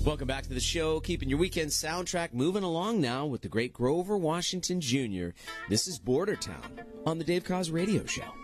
Welcome back to the show, keeping your weekend soundtrack moving along now with the great Grover Washington Jr. This is Border Town on the Dave Koz Radio Show.